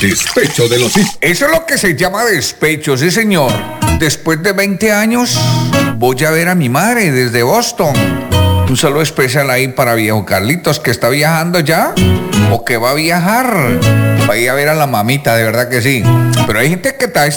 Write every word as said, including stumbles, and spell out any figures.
Despecho de los hijos. Eso es lo que se llama despecho, sí señor. Después de veinte años voy a ver a mi madre desde Boston. Un saludo especial ahí para viejo Carlitos, que está viajando ya o que va a viajar. Va a ir a ver a la mamita, de verdad que sí. Pero hay gente que está